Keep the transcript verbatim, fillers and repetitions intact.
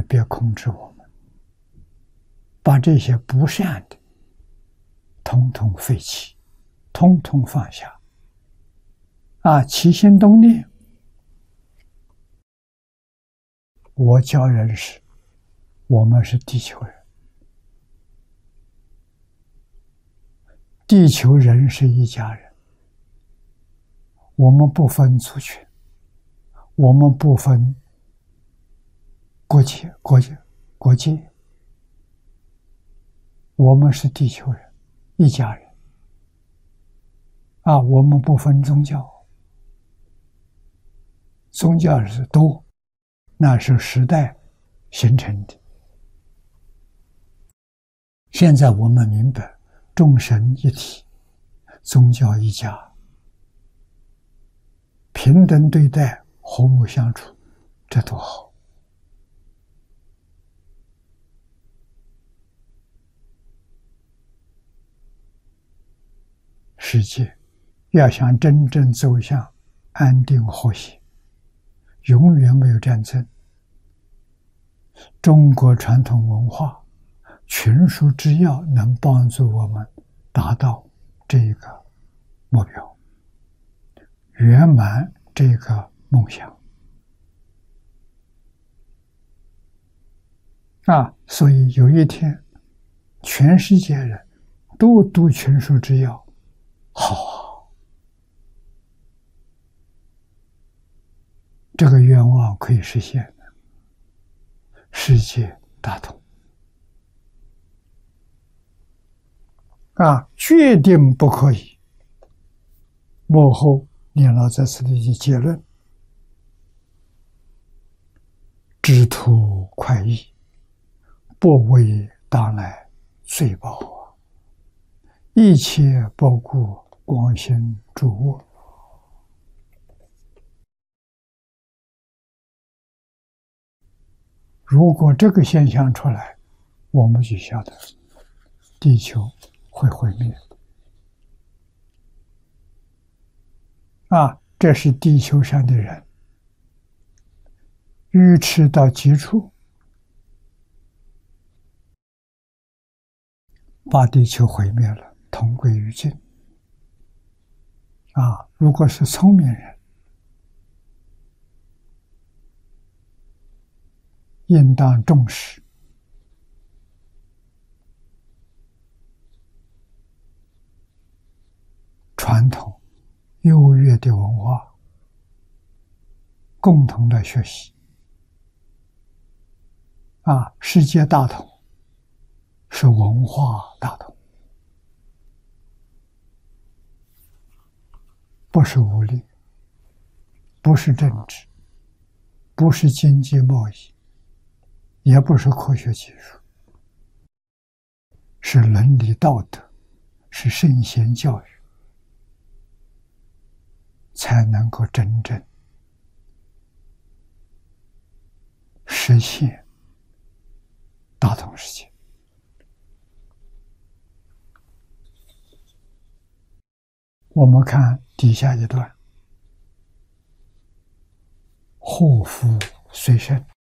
别控制我们，把这些不善的统统废弃，统统放下。啊，起心动念，我教人是，我们是地球人，地球人是一家人，我们不分族群，我们不分国界、国界、国界，我们是地球人，一家人。啊，我们不分宗教，宗教是多，那是时代形成的。现在我们明白，众神一体，宗教一家，平等对待，和睦相处，这多好！世界要想真正走向安定和谐，永远没有战争。中国传统文化群书之要能帮助我们达到这个目标，圆满这个梦想。啊，所以有一天，全世界人都读群书之要，好啊！这个愿望可以实现的，世界大同。啊，决定不可以。幕后念老在此的结论：知途快意，不为当来罪报啊！一切不顾光心诸我。如果这个现象出来，我们就晓得地球会毁灭。啊，这是地球上的人愚痴到极处，把地球毁灭了，同归于尽。啊，如果是聪明人，应当重视传统优越的文化，共同的学习。啊，世界大同是文化大同，不是武力，不是政治，不是经济贸易，也不是科学技术，是伦理道德，是圣贤教育，才能够真正实现大同世界。我们看底下一段：祸福虽深，